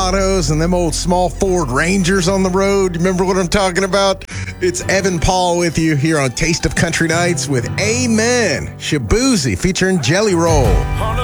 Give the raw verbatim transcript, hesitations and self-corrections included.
autos and them old small Ford Rangers on the road. Remember what I'm talking about? It's Evan Paul with you here on Taste of Country Nights with Amen Shaboozey featuring Jelly Roll.